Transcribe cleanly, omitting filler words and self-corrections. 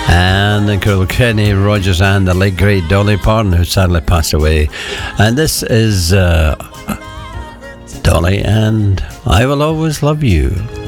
and the incredible Kenny Rogers and the late great Dolly Parton, who sadly passed away. And this is Dolly and I Will Always Love You.